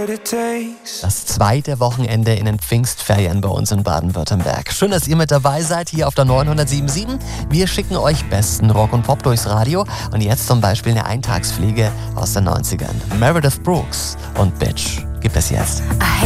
Das zweite Wochenende in den Pfingstferien bei uns in Baden-Württemberg. Schön, dass ihr mit dabei seid hier auf der 907.7. Wir schicken euch besten Rock und Pop durchs Radio. Und jetzt zum Beispiel eine Eintagspflege aus den 90ern. Meredith Brooks und Bitch gibt es jetzt.